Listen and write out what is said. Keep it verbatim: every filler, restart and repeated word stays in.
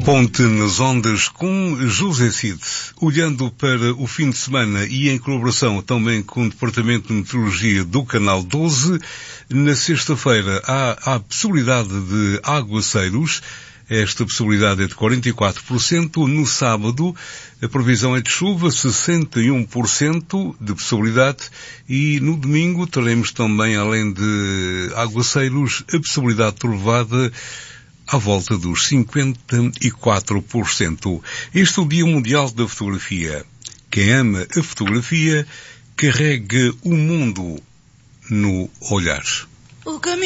Ponte nas ondas com José Cid. Olhando para o fim de semana e em colaboração também com o Departamento de Meteorologia do Canal doze, na sexta-feira há a possibilidade de aguaceiros. Esta possibilidade é de quarenta e quatro por cento. No sábado, a previsão é de chuva, sessenta e um por cento de possibilidade. E no domingo teremos também, além de aguaceiros, a possibilidade de trovada à volta dos cinquenta e quatro por cento. Este é o Dia Mundial da Fotografia. Quem ama a fotografia carrega o mundo no olhar. O caminho